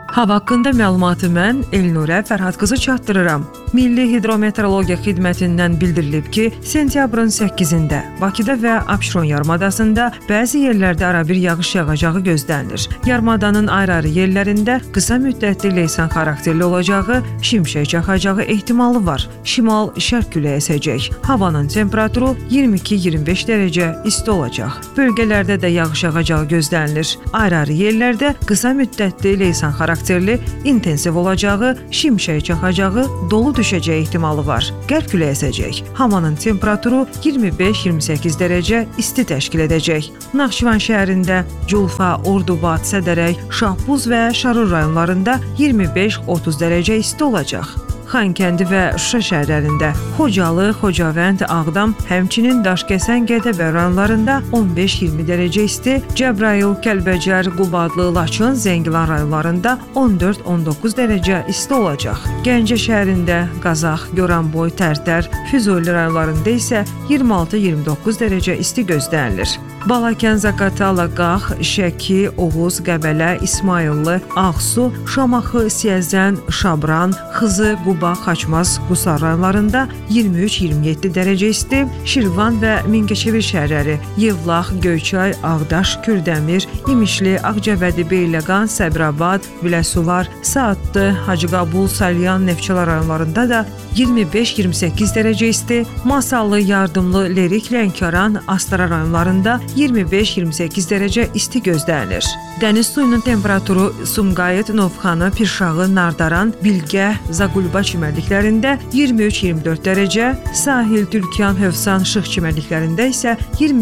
Hava haqqında məlumatı mən Elnurə Fərhad qızı çatdırıram. Milli Hidrometeorologiya Xidmətindən bildirilib ki, sentyabrın 8-də Bakıda və Abşeron yarımadasında bəzi yerlərdə arabir yağış yağacağı gözlənilir. Yarımadanın ayrı-ayrı yerlərində qısa müddətli leysan xarakterli olacağı, şimşək çaxacağı ehtimalı var. Şimal-şərq küləyi əsəcək. Havanın temperaturu 22-25 dərəcə isti olacaq. Bölgələrdə də yağış yağacağı gözlənilir. Ayrı-ayrı yerlərdə qısa müddətli leysan xarakterli, intensiv olacağı, şimşək çaxacağı, dolu düşəcəyi ehtimalı var. Qərb küləyi əsəcək. Havanın temperaturu 25-28 dərəcə isti təşkil edəcək. Naxçıvan şəhərində Culfa, Ordubad, Sədərək, Şahbuz və Şarur rayonlarında 25-30 dərəcə isti olacaq. Xankəndi və Şuşa şəhərlərində, Xocalı, Xocavənd, Ağdam, həmçinin Daşkəsən, Gədəbəy rayonlarında 15-20 dərəcə isti, Cəbrayıl, Kəlbəcər, Qubadlı, Laçın, Zəngilan rayonlarında 14-19 dərəcə isti olacaq. Gəncə şəhərində Qazax, Goranboy, Tərtər, Füzuli rayonlarında isə 26-29 dərəcə isti gözlənilir. Balakən, Zaqatala, Qax, Şəki, Oğuz, Qəbələ, İsmayıllı, Ağsu, Şamaxı, Siyəzən, Şabran, Xızı, Quba, Xaçmaz, Qusar rayonlarında 23-27 dərəcə isti, Şirvan və Mingəçevir şəhərləri, Yevlax, Göyçay, Ağdaş, Kürdəmir, İmişli, Ağcabədi, Beyləqan, Səbrabad, Biləsuvar, Saatlı, Hacıqabul, Salyan, Neftçala rayonlarında da 25-28 dərəcə isti, Masallı, Yardımlı, Lerik, Lənkəran, Astara rayonlarında 25-28 dərəcə isti gözlənilir. Dəniz suyunun temperaturu Sumqayıt, Novxanı, Pirşağı, Nardaran, Bilgə, Zaqulba çimərliklərində 23-24 dərəcə, Sahil, Türkan, Hövsan, Şıx çimərliklərində isə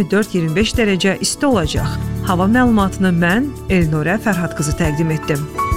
24-25 dərəcə isti olacaq. Hava məlumatını mən Elnurə Fərhad qızı təqdim etdim.